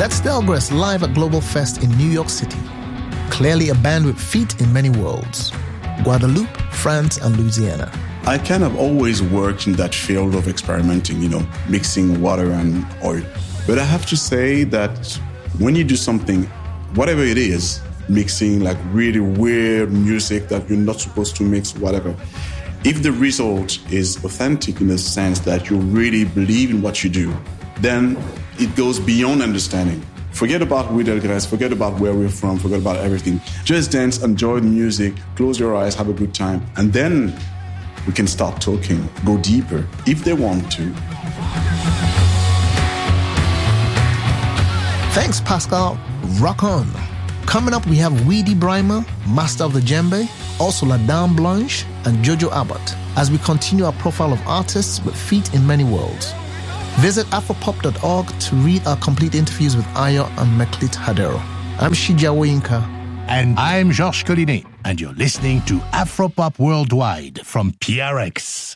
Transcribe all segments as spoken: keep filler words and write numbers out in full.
That's Delgress live at Global Fest in New York City. Clearly a band with feet in many worlds. Guadeloupe, France, and Louisiana. I kind of always worked in that field of experimenting, you know, mixing water and oil. But I have to say that when you do something, whatever it is, mixing like really weird music that you're not supposed to mix, whatever, if the result is authentic in the sense that you really believe in what you do, then it goes beyond understanding. Forget about We Delgress, forget about where we're from, forget about everything. Just dance, enjoy the music, close your eyes, have a good time, and then we can start talking, go deeper, if they want to. Thanks, Pascal. Rock on. Coming up, we have Weedy Brymer, Master of the Djembe, also La Dame Blanche, and Jojo Abbott, as we continue our profile of artists with feet in many worlds. Visit afropop dot org to read our complete interviews with Ayo and Meklit Hadero. I'm Shija Woyinka. And I'm Georges Collinet, and you're listening to Afropop Worldwide from P R X.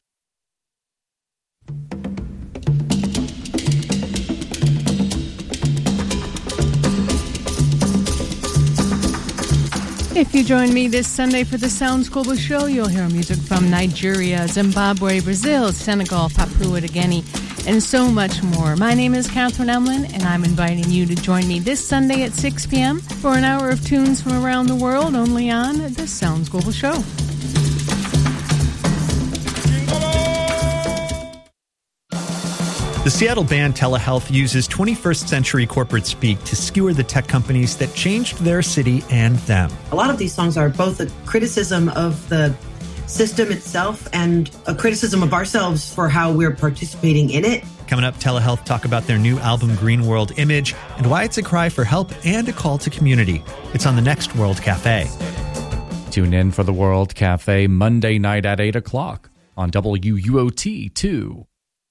If you join me this Sunday for the Sounds Global Show, you'll hear music from Nigeria, Zimbabwe, Brazil, Senegal, Papua New Guinea, and so much more. My name is Catherine Emlin, and I'm inviting you to join me this Sunday at six p.m. for an hour of tunes from around the world, only on the Sounds Global Show. The Seattle band Telehealth uses twenty-first century corporate speak to skewer the tech companies that changed their city and them. A lot of these songs are both a criticism of the system itself and a criticism of ourselves for how we're participating in it. Coming up, Telehealth talk about their new album Green World Image and why it's a cry for help and a call to community. It's on the next World Cafe. Tune in for the World Cafe Monday night at eight o'clock on W U O T two.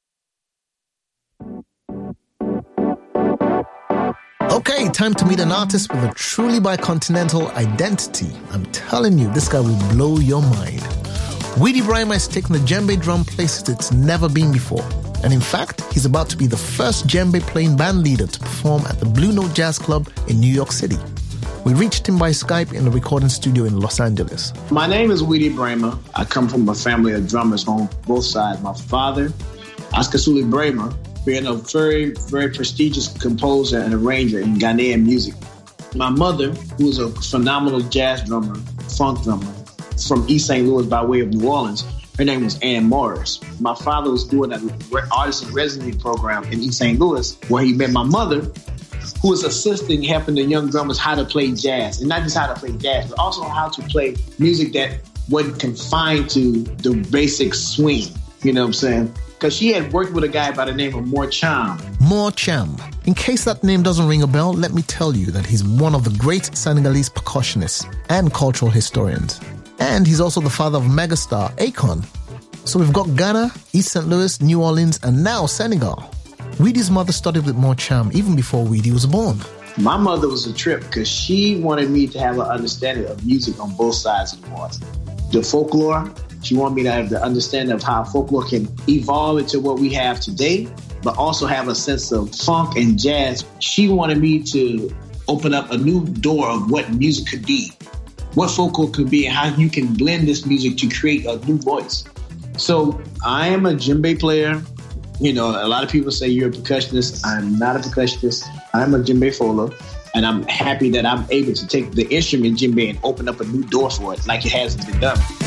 Okay, time to meet an artist with a truly bicontinental identity. I'm telling you, this guy will blow your mind. Weedy Brymer has taken the djembe drum places it's never been before. And in fact, he's about to be the first djembe playing band leader to perform at the Blue Note Jazz Club in New York City. We reached him by Skype in the recording studio in Los Angeles. My name is Weedy Brymer. I come from a family of drummers on both sides. My father, Oscar Suli Brymer, being a very, very prestigious composer and arranger in Ghanaian music. My mother, who is a phenomenal jazz drummer, funk drummer, from East Saint Louis by way of New Orleans, her name was Ann Morris. My father was doing an artist in residency program in East Saint Louis, where he met my mother, who was assisting, helping the young drummers how to play jazz. And not just how to play jazz, but also how to play music that wasn't confined to the basic swing. You know what I'm saying? Because she had worked with a guy by the name of Mor Cham. Mor Cham. In case that name doesn't ring a bell, let me tell you that he's one of the great Senegalese percussionists and cultural historians. And he's also the father of megastar Akon. So we've got Ghana, East Saint Louis, New Orleans, and now Senegal. Weedy's mother studied with Mor Cham even before Weedy was born. My mother was a trip because she wanted me to have an understanding of music on both sides of the water. The folklore, she wanted me to have the understanding of how folklore can evolve into what we have today, but also have a sense of funk and jazz. She wanted me to open up a new door of what music could be, what folklore could be, and how you can blend this music to create a new voice. So I am a djembe player. You know, a lot of people say you're a percussionist. I'm not a percussionist. I'm a djembe fola. And I'm happy that I'm able to take the instrument djembe and open up a new door for it like it hasn't been done.